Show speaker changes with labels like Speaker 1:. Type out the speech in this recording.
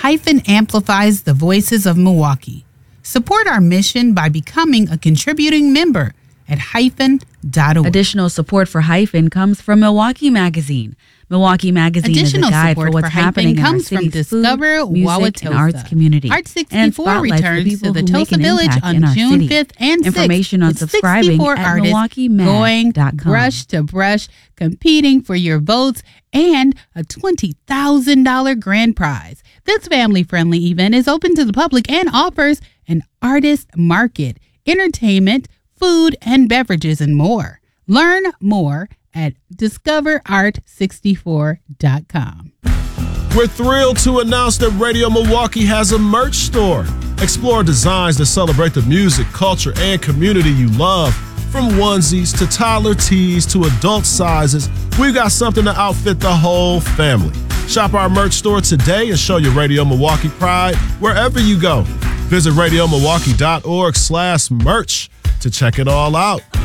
Speaker 1: Hyphen amplifies the voices of Milwaukee. Support our mission by becoming a contributing member at hyphen.org.
Speaker 2: Additional support for Hyphen comes from Milwaukee Magazine. Milwaukee Magazine is a guide for what's happening in our city's
Speaker 1: Discover
Speaker 2: food, music, and arts community.
Speaker 1: Art 64 returns to the Tulsa Village on June 5th and 6th.
Speaker 2: Information on subscribing at MilwaukeeMag.com.
Speaker 1: Going brush to brush, competing for your votes, and a $20,000 grand prize. This family-friendly event is open to the public and offers an artist market, entertainment, food and beverages, and more. Learn more at discoverart64.com.
Speaker 3: We're thrilled to announce that Radio Milwaukee has a merch store. Explore designs that celebrate the music, culture, and community you love. From onesies to toddler tees to adult sizes, we've got something to outfit the whole family. Shop our merch store today and show your Radio Milwaukee pride wherever you go. Visit RadioMilwaukee.org/merch to check it all out.